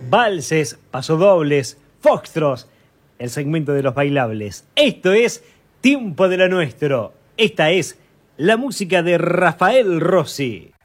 valses, pasodobles, foxtros, el segmento de los bailables. Esto es Tiempo de lo Nuestro. Esta es la música de Rafael Rossi.